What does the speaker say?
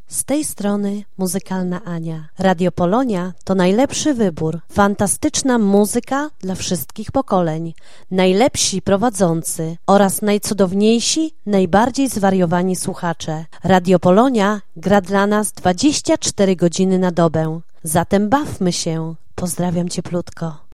Z tej strony muzykalna Ania. Radio Polonia to najlepszy wybór. Fantastyczna muzyka dla wszystkich pokoleń. Najlepsi prowadzący oraz najcudowniejsi, najbardziej zwariowani słuchacze. Radio Polonia gra dla nas 24 godziny na dobę. Zatem bawmy się. Pozdrawiam cieplutko.